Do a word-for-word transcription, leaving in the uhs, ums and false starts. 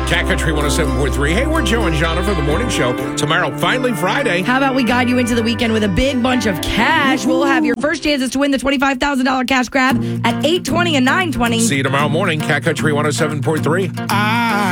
Cat Country one oh seven point three. Hey, we're Joe and Jana for the morning show. Tomorrow, finally Friday. How about we guide you into the weekend with a big bunch of cash? We'll have your first chances to win the twenty-five thousand dollars cash grab at eight twenty and nine twenty. See you tomorrow morning, Cat Country one oh seven point three. I